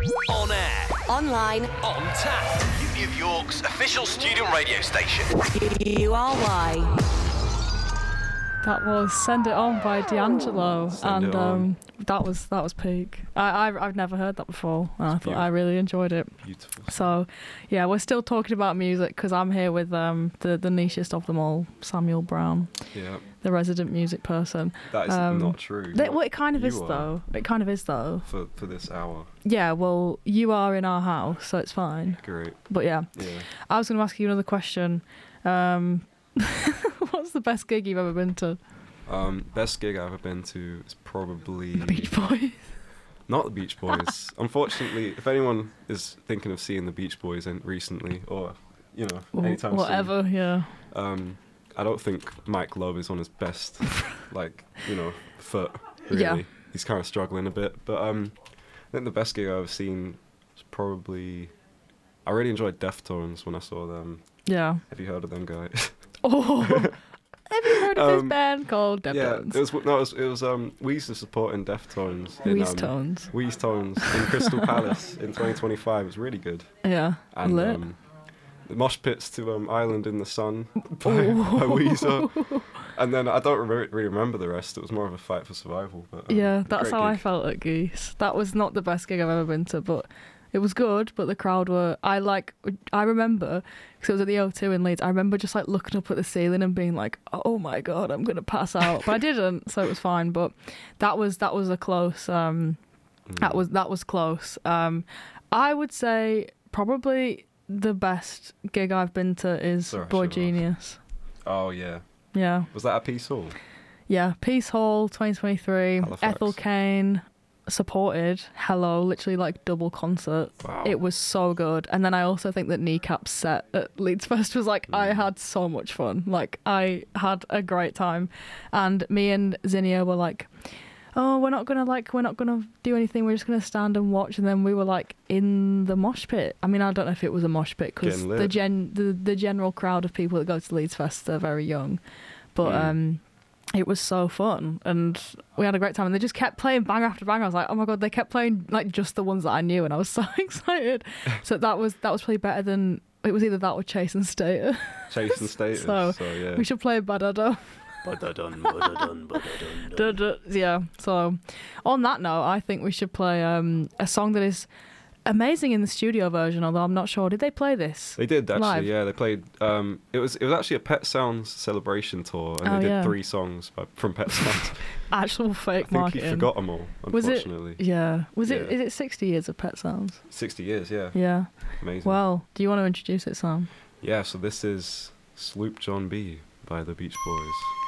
On air. Online. On tap. New York's official student radio station. URY. That was "Send It On" by D'Angelo, Send It and On. that was peak. I've never heard that before, and I thought beautiful. I really enjoyed it. Beautiful. So, yeah, we're still talking about music because I'm here with the nichest of them all, Samuel Brown, Yeah, the resident music person. that is not true. Well, it kind of You is are. though. It kind of is though. For this hour. Yeah, well, you are in our house, so it's fine. Great. But yeah, Yeah. I was going to ask you another question. What's the best gig you've ever been to? Best gig I've ever been to is probably The Beach Boys. not the Beach Boys. Unfortunately, if anyone is thinking of seeing the Beach Boys recently, or anytime Whatever, yeah. soon, I don't think Mike Love is on his best, foot. Really, Yeah. he's kind of struggling a bit. But I think the best gig I've ever seen was probably. I really enjoyed Deftones when I saw them. Yeah. Have you heard of them guys? Oh, have you heard of this band called Deftones? Yeah, it was Weezer supporting Deftones. Tones. Wheeze Tones in Crystal Palace in 2025. It was really good. Yeah. And Lit. the mosh pits to Island in the Sun by Weezer. And then I don't really remember the rest. It was more of a fight for survival. But Yeah, that's great how I gig. felt at Geese. That was not the best gig I've ever been to, but it was good. But the crowd were. I remember because it was at the O2 in Leeds. I remember just like looking up at the ceiling and being like, "Oh my god, I'm gonna pass out." But I didn't, so it was fine. But that was a close. That was close. I would say probably the best gig I've been to is Sorry, I Boy should've Genius. Oh yeah. Yeah. Was that a Peace Hall? Yeah, Peace Hall 2023. Halifax. Ethel Cain supported Hello, literally like double concert. Wow. It was so good. And then I also think that Kneecap's set at Leeds Fest was like, I had so much fun. Like, I had a great time. And me and Zinnia were like, oh, we're not gonna do anything, we're just gonna stand and watch. And then we were like in the mosh pit. I mean, I don't know if it was a mosh pit because Getting lit. the general crowd of people that go to Leeds Fest are very young. But it was so fun and we had a great time, and they just kept playing bang after bang. I was like, oh my god, they kept playing like just the ones that I knew, and I was so excited. So that was probably better than, it was either that or Chase and Status. Chase and Status. So, yeah. we should play Badada. Yeah, so on that note, I think we should play a song that is amazing in the studio version, although I'm not sure, did they play this? They did actually, live? yeah. They played. It was actually a Pet Sounds celebration tour, and they did 3 songs from Pet Sounds. Actual fake I think marketing. he forgot them all, Was unfortunately. it? Yeah. Was it? Yeah. Is it 60 years of Pet Sounds? 60 years, yeah. Yeah. Amazing. Well, do you want to introduce it, Sam? Yeah, so this is Sloop John B by the Beach Boys.